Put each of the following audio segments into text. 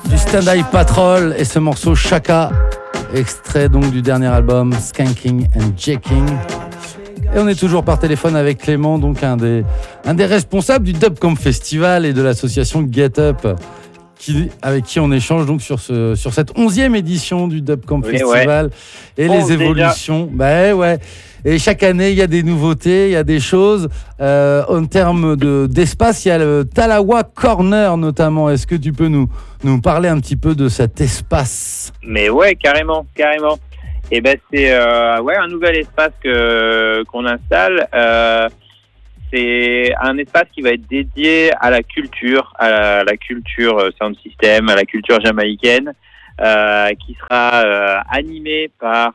du Stand Eye Patrol et ce morceau Chaka, extrait donc du dernier album Skanking and Jacking. Et on est toujours par téléphone avec Clément, donc un des responsables du Dubcamp Festival et de l'association Get Up, avec qui on échange donc sur cette 11e édition du Dubcamp Festival et les évolutions. Bah ouais. Et chaque année, il y a des nouveautés, il y a des choses. En termes d'espace, il y a le Talawa Corner notamment. Est-ce que tu peux nous parler un petit peu de cet espace ? Mais ouais, carrément. Et ben c'est un nouvel espace qu'on installe. C'est un espace qui va être dédié à la culture sound system, à la culture jamaïcaine, qui sera animé par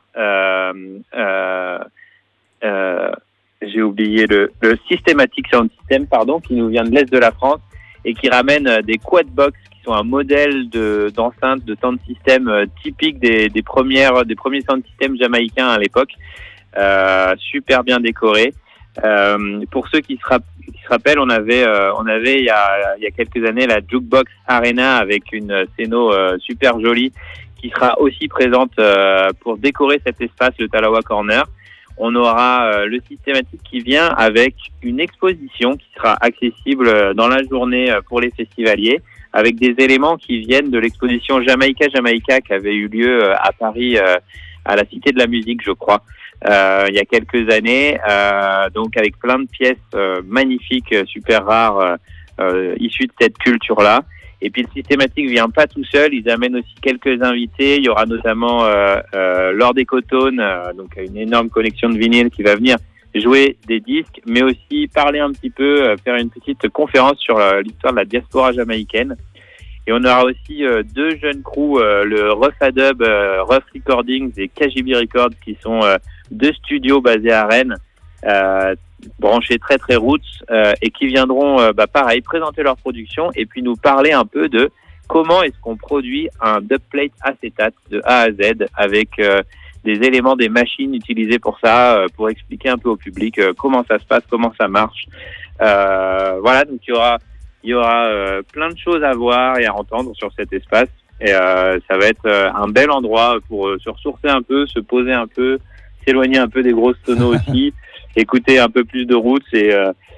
j'ai oublié le Systematic Sound System, qui nous vient de l'Est de la France et qui ramène des quadbox qui sont un modèle d'enceinte de sound system typique des premiers sound systems jamaïcains à l'époque, super bien décorés. Pour ceux qui se rappellent, on avait il y a quelques années la Jukebox Arena avec une scéno super jolie qui sera aussi présente pour décorer cet espace, le Talawa Corner. On aura le Systematic qui vient avec une exposition qui sera accessible dans la journée pour les festivaliers, avec des éléments qui viennent de l'exposition Jamaïca qui avait eu lieu à Paris, à la Cité de la Musique, je crois, il y a quelques années, donc avec plein de pièces magnifiques, super rares, issues de cette culture-là. Et puis le Systematic vient pas tout seul, ils amènent aussi quelques invités. Il y aura notamment Lord Ecotone, donc une énorme collection de vinyles qui va venir jouer des disques, mais aussi parler un petit peu, faire une petite conférence sur l'histoire de la diaspora jamaïcaine. Et on aura aussi deux jeunes crews, le Rough Adub, Rough Recordings et KGB Records, qui sont deux studios basés à Rennes, branchés très très roots, et qui viendront pareil présenter leur production et puis nous parler un peu de comment est-ce qu'on produit un dubplate acétate de A à Z avec des éléments des machines utilisées pour ça, pour expliquer un peu au public comment ça se passe, comment ça marche. Voilà, donc il y aura plein de choses à voir et à entendre sur cet espace, et ça va être un bel endroit pour se ressourcer un peu, se poser un peu, s'éloigner un peu des grosses sonos aussi, écouter un peu plus de roots et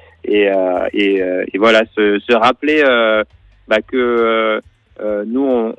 voilà, se rappeler que nous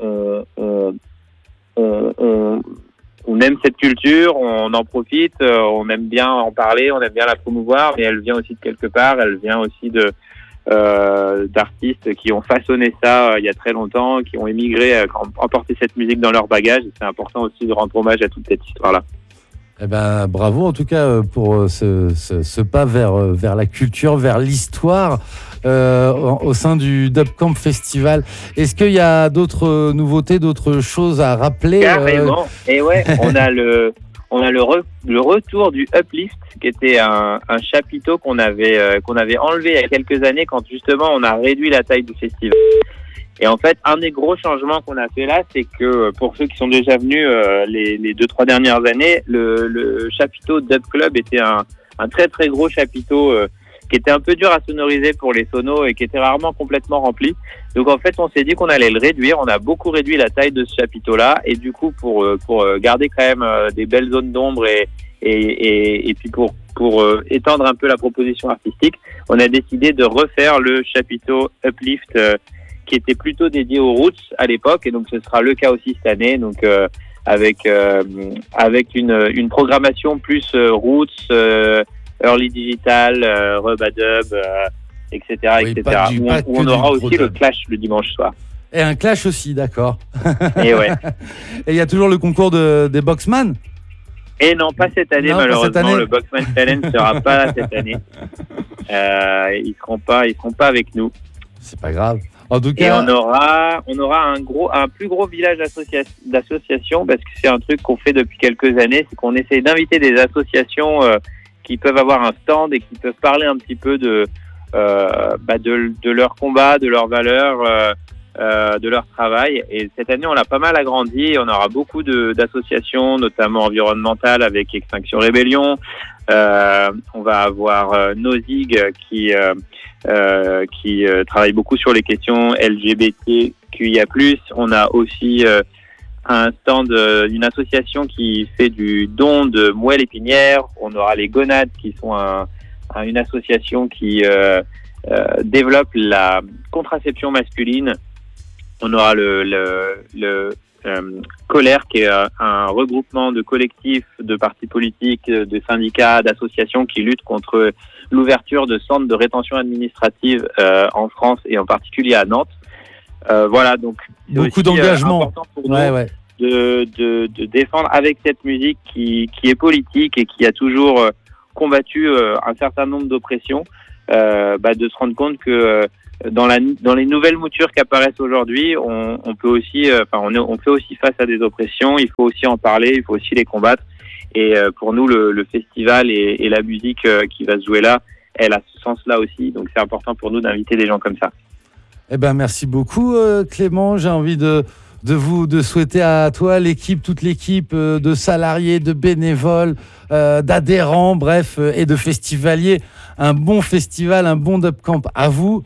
on aime cette culture, on en profite, on aime bien en parler, on aime bien la promouvoir, mais elle vient aussi de quelque part, elle vient aussi d'artistes qui ont façonné ça il y a très longtemps, qui ont émigré, qui ont emporté cette musique dans leur bagage, et c'est important aussi de rendre hommage à toute cette histoire-là. Eh ben, bravo en tout cas pour ce pas vers la culture, vers l'histoire au sein du Dubcamp Festival. Est-ce qu'il y a d'autres nouveautés, d'autres choses à rappeler? Carrément. Et ouais, on a le retour du Uplift, qui était un chapiteau qu'on avait enlevé il y a quelques années quand justement on a réduit la taille du festival. Et en fait, un des gros changements qu'on a fait là, c'est que pour ceux qui sont déjà venus les 2-3 dernières années, le chapiteau Dub Club était un très très gros chapiteau qui était un peu dur à sonoriser pour les sonos et qui était rarement complètement rempli. Donc en fait, on s'est dit qu'on allait le réduire. On a beaucoup réduit la taille de ce chapiteau-là, et du coup pour garder quand même des belles zones d'ombre et puis pour étendre un peu la proposition artistique, on a décidé de refaire le chapiteau Uplift qui était plutôt dédié aux roots à l'époque, et donc ce sera le cas aussi cette année, donc avec une programmation plus roots, early digital, rub-a-dub, etc. Oui, etc. Où on aura aussi le clash le dimanche soir. Et un clash aussi, d'accord. Et ouais. Et il y a toujours le concours des Boxman? Et non, pas cette année, non, malheureusement. Cette année. Le Boxman Challenge ne sera pas là cette année. Ils seront pas avec nous. C'est pas grave. En tout cas, et on aura un plus gros village d'associations, parce que c'est un truc qu'on fait depuis quelques années, c'est qu'on essaie d'inviter des associations qui peuvent avoir un stand et qui peuvent parler un petit peu de leur combat, de leurs valeurs, de leur travail. Et cette année, on l'a pas mal agrandi. On aura beaucoup d'associations, notamment environnementales, avec Extinction Rébellion. On va avoir Nozig qui travaille beaucoup sur les questions LGBT+, QIA+. On a aussi un stand d'une association qui fait du don de moelle épinière. On aura les Gonades qui sont une association qui développe la contraception masculine. On aura le Colère qui est un regroupement de collectifs, de partis politiques, de syndicats, d'associations qui luttent contre l'ouverture de centres de rétention administrative en France et en particulier à Nantes. Voilà, donc beaucoup d'engagement. Important pour nous de défendre avec cette musique qui est politique et qui a toujours combattu un certain nombre d'oppressions, de se rendre compte que dans les nouvelles moutures qui apparaissent aujourd'hui, on peut aussi, on fait aussi face à des oppressions. Il faut aussi en parler, il faut aussi les combattre. Et pour nous, le festival et la musique qui va se jouer là, elle a ce sens-là aussi. Donc c'est important pour nous d'inviter des gens comme ça. Eh ben merci beaucoup Clément. J'ai envie de souhaiter à toi, l'équipe, toute l'équipe de salariés, de bénévoles, d'adhérents, bref, et de festivaliers, un bon festival, un bon Dub Camp à vous.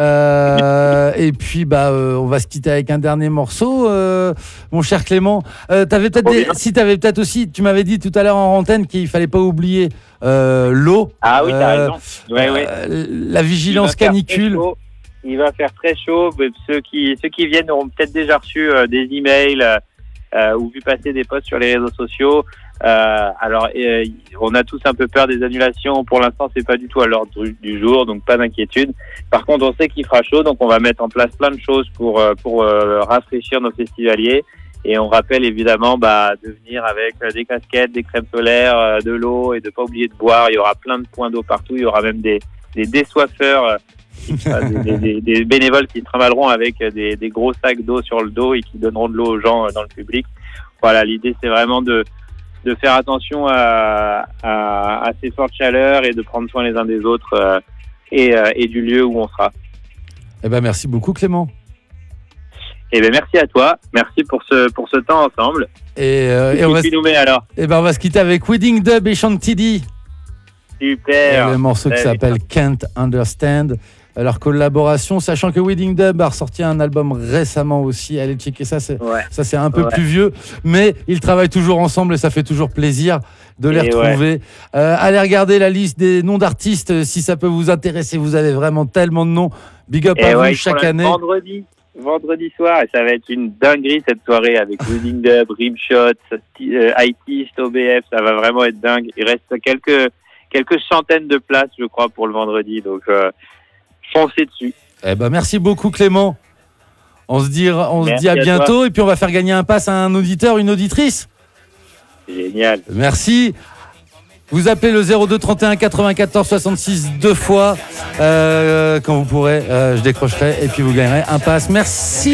Et puis on va se quitter avec un dernier morceau, mon cher Clément. T'avais peut-être aussi, tu m'avais dit tout à l'heure en antenne qu'il fallait pas oublier l'eau. Ah oui, t'as raison. Ouais. La vigilance canicule. Il va faire très chaud. Ceux qui viennent auront peut-être déjà reçu des emails ou vu passer des posts sur les réseaux sociaux. On a tous un peu peur des annulations. Pour l'instant, c'est pas du tout à l'ordre du jour, donc pas d'inquiétude. Par contre, on sait qu'il fera chaud, donc on va mettre en place plein de choses pour rafraîchir nos festivaliers. Et on rappelle évidemment de venir avec des casquettes, des crèmes solaires, de l'eau et de pas oublier de boire. Il y aura plein de points d'eau partout. Il y aura même des désoiffeurs. des bénévoles qui travailleront avec des gros sacs d'eau sur le dos et qui donneront de l'eau aux gens dans le public. Voilà, l'idée c'est vraiment de faire attention à ces fortes chaleurs et de prendre soin les uns des autres et du lieu où on sera. Eh ben merci beaucoup Clément. Eh ben merci à toi, merci pour ce temps ensemble. Et on va nous met alors. Eh ben on va se quitter avec Wedding Dub et Chantilly. Super. Et le morceau qui s'appelle Can't Understand. Leur collaboration, sachant que Wedding Dub a ressorti un album récemment aussi. Allez checker ça, c'est un peu plus vieux, mais ils travaillent toujours ensemble et ça fait toujours plaisir de les retrouver. Allez regarder la liste des noms d'artistes si ça peut vous intéresser. Vous avez vraiment tellement de noms. Big up à vous chaque année. Vendredi soir, et ça va être une dinguerie cette soirée avec Wedding Dub, Rimshot, ITist, OBF. Ça va vraiment être dingue. Il reste quelques centaines de places, je crois, pour le vendredi. Donc foncez dessus. Eh ben merci beaucoup Clément. On se dit à bientôt et puis on va faire gagner un pass à un auditeur, une auditrice. Génial. Merci. Vous appelez le 02 31 94 66 deux fois quand vous pourrez. Je décrocherai et puis vous gagnerez un pass. Merci.